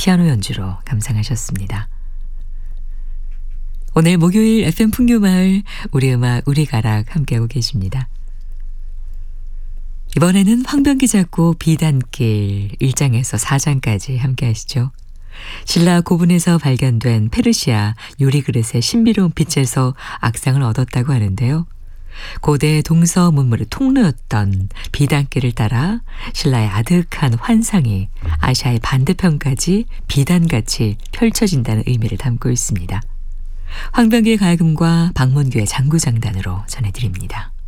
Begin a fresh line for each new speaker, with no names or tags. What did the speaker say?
피아노 연주로 감상하셨습니다. 오늘 목요일 FM 풍류마을 우리 음악 우리 가락 함께하고 계십니다. 이번에는 황병기 작곡 비단길 1장에서 4장까지 함께하시죠. 신라 고분에서 발견된 페르시아 유리그릇의 신비로운 빛에서 악상을 얻었다고 하는데요. 고대 동서 문물의 통로였던 비단길을 따라 신라의 아득한 환상이 아시아의 반대편까지 비단같이 펼쳐진다는 의미를 담고 있습니다. 황병기의 가야금과 박문규의 장구장단으로 전해드립니다.